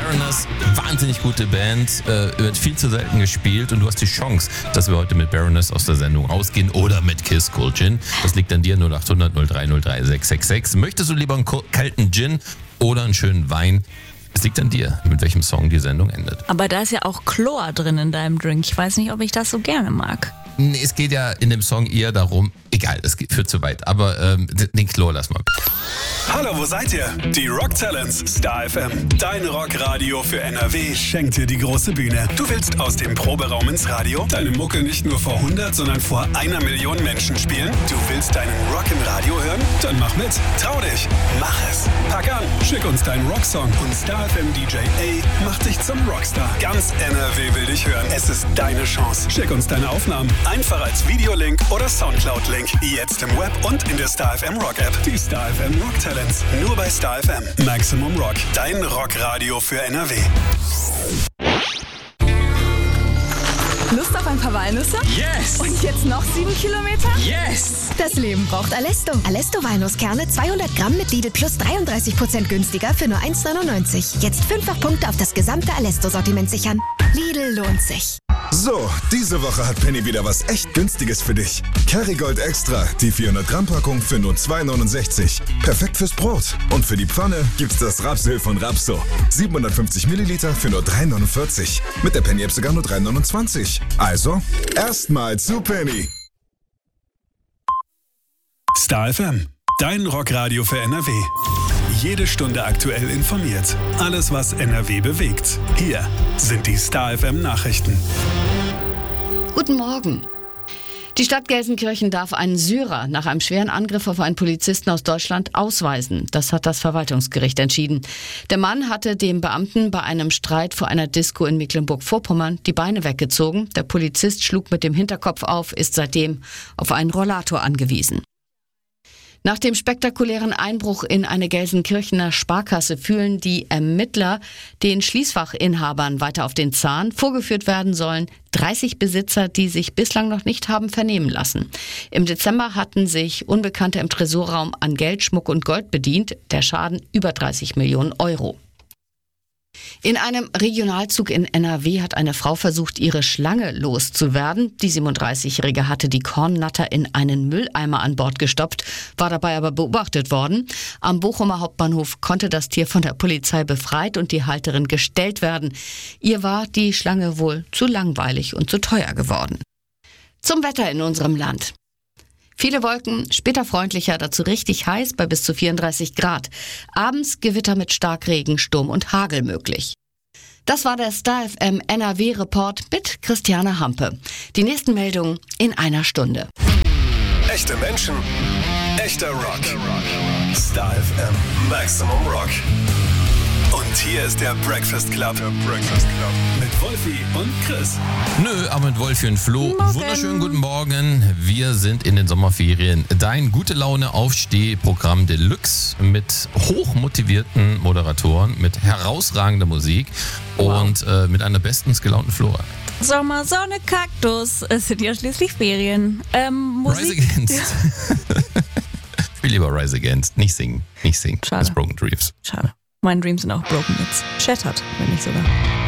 Baroness, wahnsinnig gute Band, wird viel zu selten gespielt und du hast die Chance, dass wir heute mit Baroness aus der Sendung rausgehen oder mit Kiss Cold Gin. Das liegt an dir, 0800 0303 666. Möchtest du lieber einen kalten Gin oder einen schönen Wein? Es liegt an dir, mit welchem Song die Sendung endet. Aber da ist ja auch Chlor drin in deinem Drink. Ich weiß nicht, ob ich das so gerne mag. Nee, es geht ja in dem Song eher darum, egal, das führt zu weit, aber den Chlor lass mal. Hallo, wo seid ihr? Die Rock Talents Star FM. Dein Rockradio für NRW schenkt dir die große Bühne. Du willst aus dem Proberaum ins Radio? Deine Mucke nicht nur vor 100, sondern vor 1 Million Menschen spielen? Du willst deinen Rock im Radio hören? Dann mach mit. Trau dich. Mach es. Pack an. Schick uns deinen Rocksong und Star FM DJ A macht dich zum Rockstar. Ganz NRW will dich hören. Es ist deine Chance. Schick uns deine Aufnahmen. Einfach als Videolink oder Soundcloud-Link. Jetzt im Web und in der Star FM Rock App. Die Star FM Rock Talents. Nur bei Star FM. Maximum Rock. Dein Rockradio für NRW. Lust auf ein paar Walnüsse? Yes! Und jetzt noch 7 Kilometer? Yes! Das Leben braucht Alesto. Alesto Walnusskerne 200 Gramm mit Lidl Plus 33% günstiger für nur 1,99. Jetzt 5-fach Punkte auf das gesamte Alesto-Sortiment sichern. Lidl lohnt sich. So, diese Woche hat Penny wieder was echt Günstiges für dich. Kerrygold Extra, die 400 Gramm Packung für nur 2,69. Perfekt fürs Brot. Und für die Pfanne gibt's das Rapsöl von Rapso. 750 Milliliter für nur 3,49. Mit der Penny-App sogar nur 3,29. Also, erstmal zu Penny. Star FM. Dein Rockradio für NRW. Jede Stunde aktuell informiert. Alles, was NRW bewegt. Hier sind die Star FM Nachrichten. Guten Morgen. Die Stadt Gelsenkirchen darf einen Syrer nach einem schweren Angriff auf einen Polizisten aus Deutschland ausweisen. Das hat das Verwaltungsgericht entschieden. Der Mann hatte dem Beamten bei einem Streit vor einer Disco in Mecklenburg-Vorpommern die Beine weggezogen. Der Polizist schlug mit dem Hinterkopf auf, ist seitdem auf einen Rollator angewiesen. Nach dem spektakulären Einbruch in eine Gelsenkirchener Sparkasse fühlen die Ermittler den Schließfachinhabern weiter auf den Zahn. Vorgeführt werden sollen 30 Besitzer, die sich bislang noch nicht haben vernehmen lassen. Im Dezember hatten sich Unbekannte im Tresorraum an Geld, Schmuck und Gold bedient. Der Schaden über 30 Millionen Euro. In einem Regionalzug in NRW hat eine Frau versucht, ihre Schlange loszuwerden. Die 37-Jährige hatte die Kornnatter in einen Mülleimer an Bord gestopft, war dabei aber beobachtet worden. Am Bochumer Hauptbahnhof konnte das Tier von der Polizei befreit und die Halterin gestellt werden. Ihr war die Schlange wohl zu langweilig und zu teuer geworden. Zum Wetter in unserem Land. Viele Wolken, später freundlicher, dazu richtig heiß bei bis zu 34 Grad. Abends Gewitter mit Starkregen, Sturm und Hagel möglich. Das war der Star FM NRW-Report mit Christiane Hampe. Die nächsten Meldungen in einer Stunde. Echte Menschen, echter Rock. Star FM Maximum Rock. Und hier ist der Breakfast Club. Mit Wolfi und Chris. Nö, aber mit Wolfi und Flo. Wunderschönen guten Morgen. Wir sind in den Sommerferien. Dein Gute-Laune-Aufstehprogramm Deluxe mit hochmotivierten Moderatoren, mit herausragender Musik und mit einer bestens gelaunten Flora. Sommer, Sonne, Kaktus. Es sind ja schließlich Ferien. Rise Musik. Against. Ich will lieber Rise Against. Nicht singen. Schade. Das Broken Dreams. Schade. Meine Dreams sind auch broken jetzt. Shattered, wenn nicht sogar.